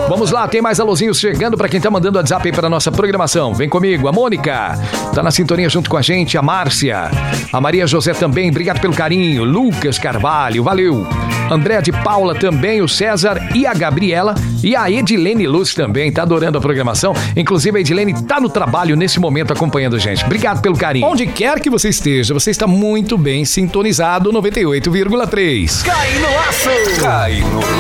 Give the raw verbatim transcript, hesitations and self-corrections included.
Vamos lá, tem mais alôzinhos chegando pra quem tá mandando WhatsApp aí pra nossa programação. Vem comigo, a Mônica tá na sintonia junto com a gente, a Márcia, a Maria José também, obrigado pelo carinho, Lucas Carvalho, valeu. André de Paula também, o César e a Gabriela e a Edilene Luz também, tá adorando a programação. Inclusive a Edilene tá no trabalho nesse momento acompanhando a gente. Obrigado pelo carinho. Onde quer que você esteja, você está muito bem sintonizado, noventa e oito vírgula três. Cai no aço! Cai no